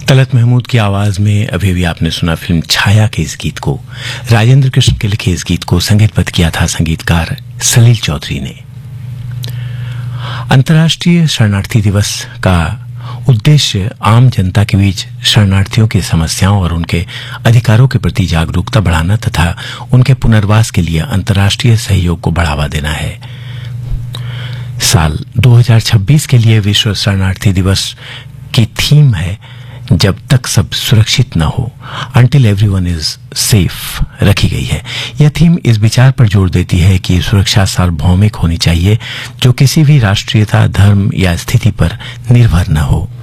तलत महमूद की आवाज में अभी भी आपने सुना फिल्म छाया के इस गीत को। राजेंद्र कृष्ण के लिखे इस गीत को संगीतबद्ध किया था संगीतकार सलील चौधरी ने। अंतर्राष्ट्रीय शरणार्थी दिवस का उद्देश्य आम जनता के बीच शरणार्थियों की समस्याओं और उनके अधिकारों के प्रति जागरूकता बढ़ाना तथा उनके पुनर्वास के लिए अंतर्राष्ट्रीय सहयोग को बढ़ावा देना है। साल 2026 के लिए विश्व शरणार्थी दिवस की थीम है जब तक सब सुरक्षित न हो, अंटिल एवरीवन इज सेफ रखी गई है। यह थीम इस विचार पर जोर देती है कि सुरक्षा सार्वभौमिक होनी चाहिए जो किसी भी राष्ट्रीयता, धर्म या स्थिति पर निर्भर न हो।